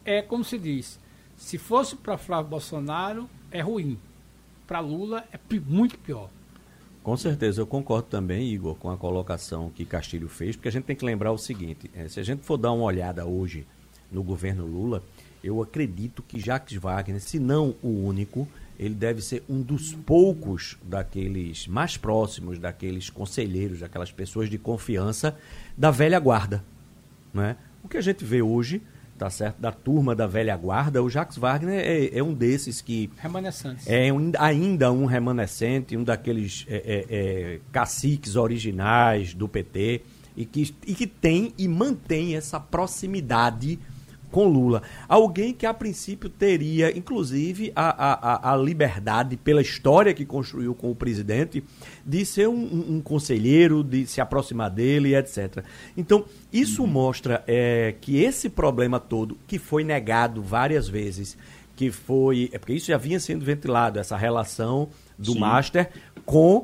é como se diz, se fosse para Flávio Bolsonaro, é ruim. Para Lula, é muito pior. Com certeza, eu concordo também, Igor, com a colocação que Castilho fez, porque a gente tem que lembrar o seguinte, se a gente for dar uma olhada hoje no governo Lula, eu acredito que Jacques Wagner, se não o único, ele deve ser um dos poucos daqueles mais próximos, daqueles conselheiros, daquelas pessoas de confiança da velha guarda, né? O que a gente vê hoje, tá certo, da turma da velha guarda, o Jacques Wagner é um desses que... Remanescentes. Ainda um remanescente, um daqueles caciques originais do PT e que tem e mantém essa proximidade com Lula. Alguém que a princípio teria, inclusive, a liberdade, pela história que construiu com o presidente, de ser um conselheiro, de se aproximar dele, etc. Então, isso mostra que esse problema todo, que foi negado várias vezes, que foi... porque isso já vinha sendo ventilado, essa relação do Master com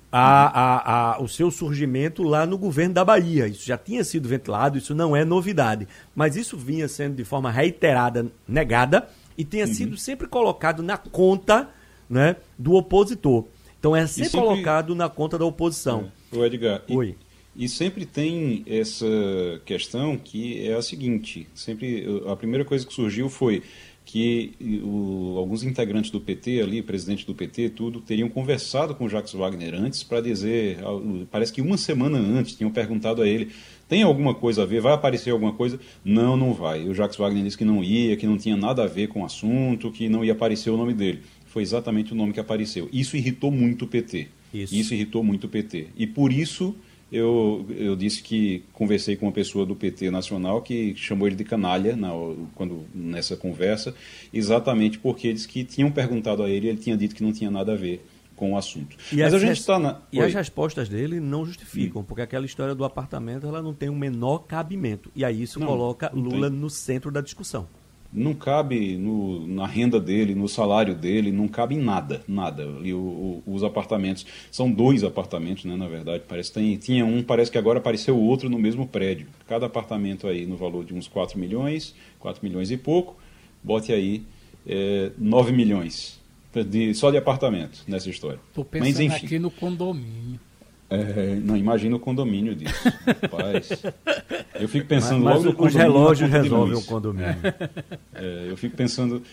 o seu surgimento lá no governo da Bahia. Isso já tinha sido ventilado, isso não é novidade. Mas isso vinha sendo de forma reiterada negada e tinha sido sempre colocado na conta, né, do opositor. Então é sempre colocado na conta da oposição. O Edgar, Oi. E sempre tem essa questão que é a seguinte, a primeira coisa que surgiu foi que alguns integrantes do PT ali, presidente do PT, teriam conversado com o Jacques Wagner antes para dizer, parece que uma semana antes, tinham perguntado a ele, tem alguma coisa a ver, vai aparecer alguma coisa? Não, não vai. O Jacques Wagner disse que não ia, que não tinha nada a ver com o assunto, que não ia aparecer o nome dele. Foi exatamente o nome que apareceu. Isso irritou muito o PT. Isso irritou muito o PT. E por isso... Eu disse que conversei com uma pessoa do PT nacional que chamou ele de canalha nessa conversa, exatamente porque disse que tinham perguntado a ele e ele tinha dito que não tinha nada a ver com o assunto. Mas a gente está as respostas dele não justificam, porque aquela história do apartamento ela não tem o menor cabimento. E aí isso coloca Lula no centro da discussão. Não cabe na renda dele, no salário dele, não cabe em nada. E os apartamentos, são 2 apartamentos, né, na verdade, tinha um, parece que agora apareceu outro no mesmo prédio. Cada apartamento aí no valor de uns 4 milhões e pouco, bote aí 9 milhões só de apartamento nessa história. Estou pensando Mas, enfim, aqui no condomínio. Não imagina o condomínio disso, rapaz. Eu fico pensando mas logo no os relógios resolvem o condomínio. Eu fico pensando...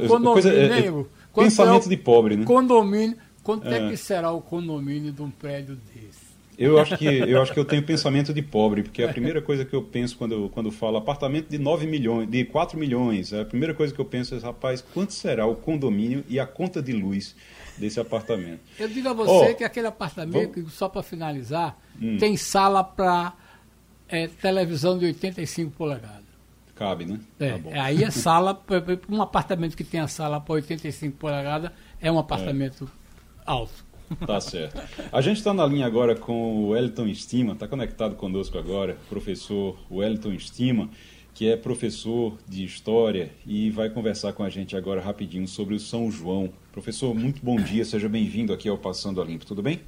pensamento de pobre, né? Condomínio, quanto é que será o condomínio de um prédio desse? Eu acho que eu tenho pensamento de pobre, porque a primeira coisa que eu penso quando falo apartamento de 9 milhões, de 4 milhões, a primeira coisa que eu penso é, rapaz, quanto será o condomínio e a conta de luz desse apartamento? Eu digo a você que aquele apartamento, só para finalizar, tem sala para televisão de 85 polegadas. Cabe, né? Aí é sala, um apartamento que tem a sala para 85 polegadas é um apartamento alto. Tá certo. A gente está na linha agora com o Wellington Estima, está conectado conosco agora, professor Wellington Estima, que é professor de História e vai conversar com a gente agora rapidinho sobre o São João. Professor, muito bom dia, seja bem-vindo aqui ao Passando a Limpo, tudo bem?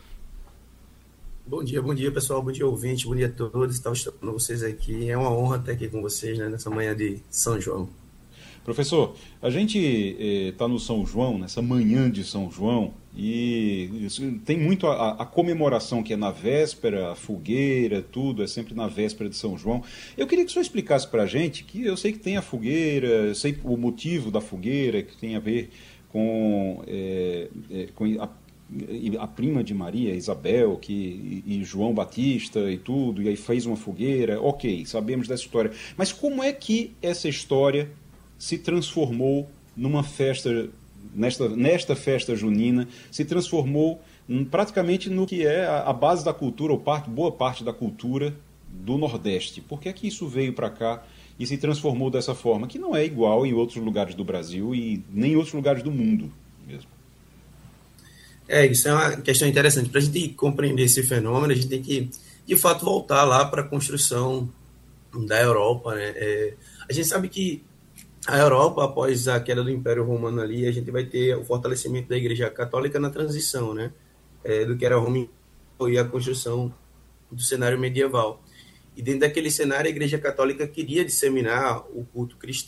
Bom dia pessoal, bom dia ouvinte, bom dia a todos, estava escutando vocês aqui, é uma honra estar aqui com vocês, né, nessa manhã de São João. Professor, a gente está no São João, nessa manhã de São João, e tem muito a comemoração que é na véspera, a fogueira, tudo, é sempre na véspera de São João. Eu queria que o senhor explicasse para a gente, que eu sei que tem a fogueira, eu sei o motivo da fogueira, que tem a ver com a prima de Maria, Isabel, e João Batista e tudo, e aí fez uma fogueira, ok, sabemos dessa história. Mas como é que essa história se transformou numa festa, nesta festa junina, se transformou praticamente no que é a base da cultura, ou boa parte da cultura do Nordeste? Por que é que isso veio para cá e se transformou dessa forma, que não é igual em outros lugares do Brasil e nem em outros lugares do mundo mesmo? Isso é uma questão interessante. Para a gente compreender esse fenômeno, a gente tem que, de fato, voltar lá para a construção da Europa, né? A gente sabe que a Europa, após a queda do Império Romano ali, a gente vai ter o fortalecimento da Igreja Católica na transição, né? Do que era Roma e a construção do cenário medieval. E dentro daquele cenário, a Igreja Católica queria disseminar o culto cristão